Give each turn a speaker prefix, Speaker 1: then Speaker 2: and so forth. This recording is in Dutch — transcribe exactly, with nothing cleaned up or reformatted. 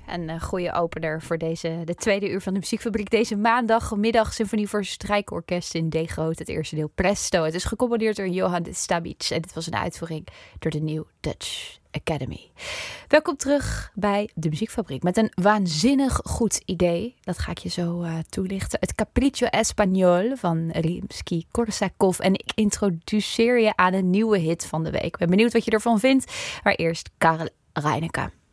Speaker 1: Een uh, goede opener voor deze, de tweede uur van de Muziekfabriek. Deze maandagmiddag Symfonie voor Strijkorkest in D groot, het eerste deel Presto. Het is gecomponeerd door Johann Stabic en dit was een uitvoering door de New Dutch Academy. Welkom terug bij de Muziekfabriek met een waanzinnig goed idee. Dat ga ik je zo uh, toelichten. Het Capriccio Espagnol van Rimsky-Korsakov. En ik introduceer je aan een nieuwe hit van de week. Ik ben benieuwd wat je ervan vindt. Maar eerst Karel Reinecke.